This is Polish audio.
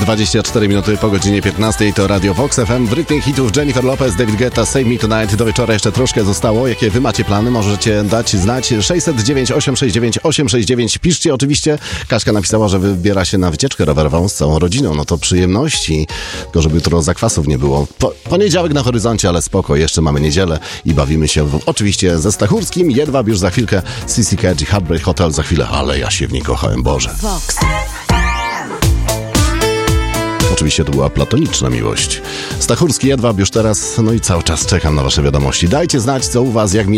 24 minuty po godzinie 15 to Radio Vox FM. W rytmie hitów Jennifer Lopez, David Guetta, Save Me Tonight. Do wieczora jeszcze troszkę zostało. Jakie wy macie plany? Możecie dać znać. 609 869 869. Piszcie oczywiście. Kaśka napisała, że wybiera się na wycieczkę rowerową z całą rodziną. No to przyjemności. Tylko żeby jutro zakwasów nie było. Poniedziałek na horyzoncie, ale spoko. Jeszcze mamy niedzielę i bawimy się oczywiście ze Stachórskim. Jedwab już za chwilkę. CC Catch i Heartbreak Hotel za chwilę. Ale ja się w niej kochałem, Boże. Vox. Oczywiście to była platoniczna miłość. Stachurski, Jedwab już teraz, no i cały czas czekam na wasze wiadomości. Dajcie znać, co u was, jak mi